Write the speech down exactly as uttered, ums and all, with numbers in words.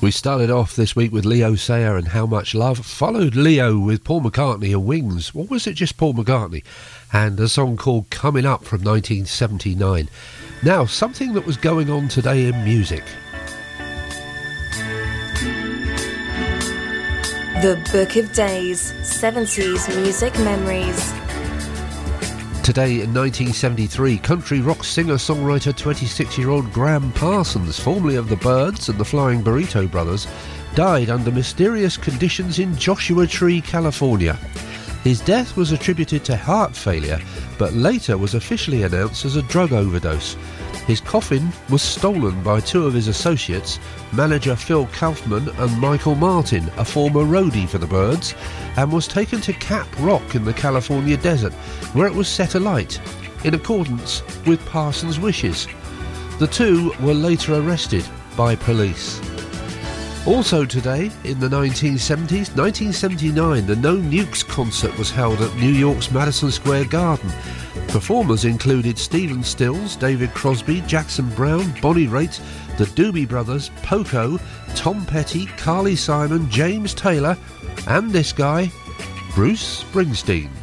We started off this week with Leo Sayer and How Much Love, followed Leo with Paul McCartney and Wings, or was it just Paul McCartney? And a song called Coming Up from nineteen seventy-nine. Now, something that was going on today in music. The Book of Days, seventies Music Memories. Today in nineteen seventy-three, country rock singer-songwriter twenty-six-year-old Graham Parsons, formerly of the Byrds and the Flying Burrito Brothers, died under mysterious conditions in Joshua Tree, California. His death was attributed to heart failure, but later was officially announced as a drug overdose. His coffin was stolen by two of his associates, manager Phil Kaufman and Michael Martin, a former roadie for the Byrds, and was taken to Cap Rock in the California desert, where it was set alight, in accordance with Parsons' wishes. The two were later arrested by police. Also today, in the nineteen seventies, nineteen seventy-nine, the No Nukes concert was held at New York's Madison Square Garden. Performers included Stephen Stills, David Crosby, Jackson Browne, Bonnie Raitt, the Doobie Brothers, Poco, Tom Petty, Carly Simon, James Taylor, and this guy, Bruce Springsteen.